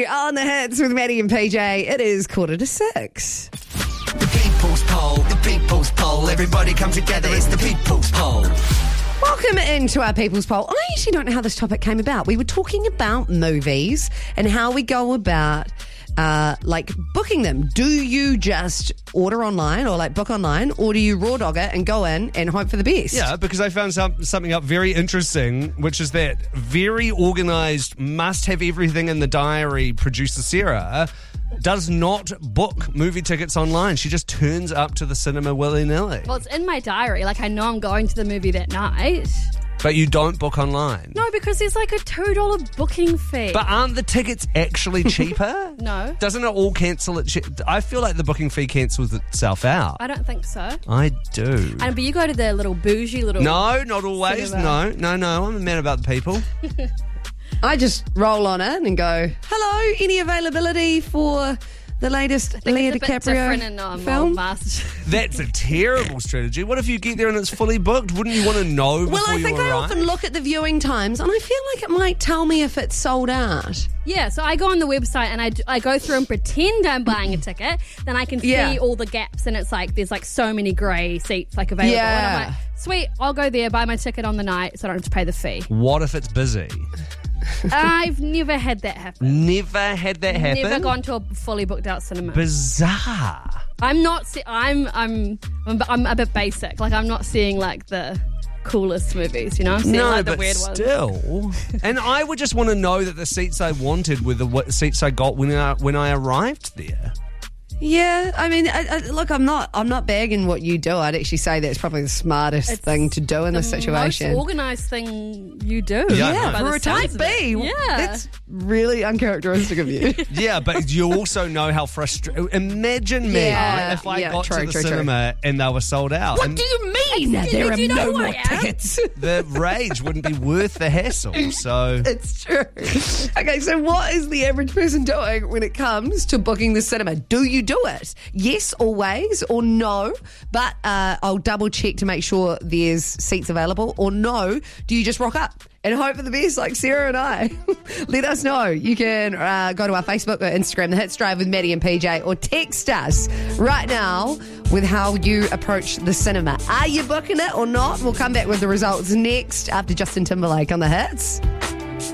on the hits with Maddie and PJ. It is 5:45. The people's poll. Everybody come together, it's the people's poll. Welcome into our People's Poll. I actually don't know how this topic came about. We were talking about movies and how we go about booking them. Do you just order online or book online, or do you raw dog it and go in and hope for the best? Yeah, because I found something up very interesting, which is that very organised, must have everything in the diary producer Sarah does not book movie tickets online. She just turns up to the cinema willy-nilly. Well, it's in my diary. I know I'm going to the movie that night. But you don't book online? No, because there's a $2 booking fee. But aren't the tickets actually cheaper? No. Doesn't it all cancel it? I feel like the booking fee cancels itself out. I don't think so. I do. But you go to the little bougie little... No, not always. cinema. No. I'm a man about the people. I just roll on in and go, hello, any availability for the latest Leo DiCaprio film? That's a terrible strategy. What if you get there and it's fully booked? Wouldn't you want to know before you arrive? I often look at the viewing times and I feel like it might tell me if it's sold out. Yeah, so I go on the website and I go through and pretend I'm buying a ticket. Then I can see all the gaps and it's there's so many grey seats available. Yeah. And I'm sweet, I'll go there, buy my ticket on the night so I don't have to pay the fee. What if it's busy? I've never had that happen. Never had that happen? Never gone to a fully booked out cinema. Bizarre. I'm not. I'm a bit basic. I'm not seeing the coolest movies. I'm seeing the weird ones. Still. And I would just want to know that the seats I wanted were the seats I got when I arrived there. Yeah, I mean, look, I'm not bagging what you do. I'd actually say that's probably the smartest thing to do in this situation. Most organised thing you do. Yeah, for a type B. Yeah. That's really uncharacteristic of you. Yeah, but you also know how frustrating. Imagine me if I got to the cinema and they were sold out. What do you mean? There are no more tickets. The rage wouldn't be worth the hassle. So it's true. Okay, so what is the average person doing when it comes to booking the cinema? Do you do it? Yes, always, or no? But I'll double check to make sure there's seats available. Or no, do you just rock up and hope for the best like Sarah and I? Let us know. You can go to our Facebook or Instagram, The Hits Drive with Maddie and PJ, or text us right now with how you approach the cinema. Are you booking it or not? We'll come back with the results next after Justin Timberlake on The Hits.